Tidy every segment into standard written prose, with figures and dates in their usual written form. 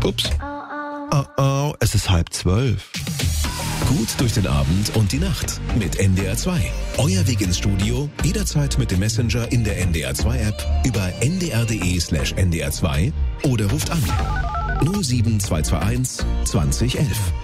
Ups. Oh, es ist 11:30. Gut durch den Abend und die Nacht mit NDR 2. Euer Weg ins Studio, jederzeit mit dem Messenger in der NDR 2 App über ndr.de/ndr 2 oder ruft an 07221 2011.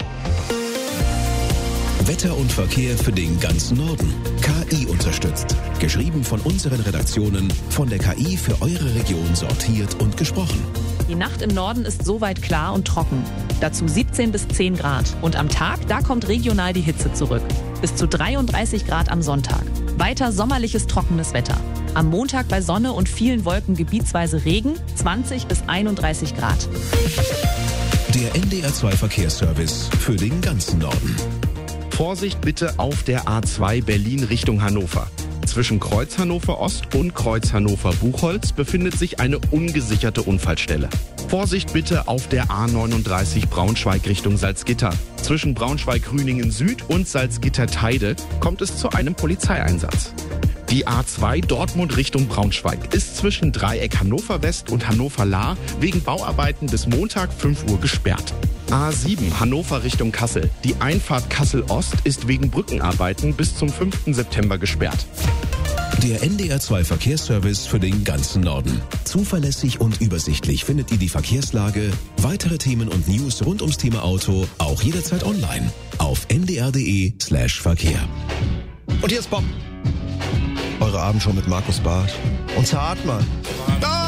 Wetter und Verkehr für den ganzen Norden. KI unterstützt. Geschrieben von unseren Redaktionen, von der KI für eure Region sortiert und gesprochen. Die Nacht im Norden ist soweit klar und trocken. Dazu 17 bis 10 Grad. Und am Tag, da kommt regional die Hitze zurück. Bis zu 33 Grad am Sonntag. Weiter sommerliches, trockenes Wetter. Am Montag bei Sonne und vielen Wolken gebietsweise Regen, 20 bis 31 Grad. Der NDR 2 Verkehrsservice für den ganzen Norden. Vorsicht bitte auf der A2 Berlin Richtung Hannover. Zwischen Kreuz Hannover Ost und Kreuz Hannover Buchholz befindet sich eine ungesicherte Unfallstelle. Vorsicht bitte auf der A39 Braunschweig Richtung Salzgitter. Zwischen Braunschweig-Grüningen Süd und Salzgitter-Teide kommt es zu einem Polizeieinsatz. Die A2 Dortmund Richtung Braunschweig ist zwischen Dreieck Hannover West und Hannover Lahr wegen Bauarbeiten bis Montag 5 Uhr gesperrt. A7 Hannover Richtung Kassel. Die Einfahrt Kassel Ost ist wegen Brückenarbeiten bis zum 5. September gesperrt. Der NDR 2 Verkehrsservice für den ganzen Norden. Zuverlässig und übersichtlich findet ihr die Verkehrslage, weitere Themen und News rund ums Thema Auto auch jederzeit online auf ndr.de/Verkehr. Und hier ist Bob. Eure Abendshow mit Markus Barth und Zart, Mann.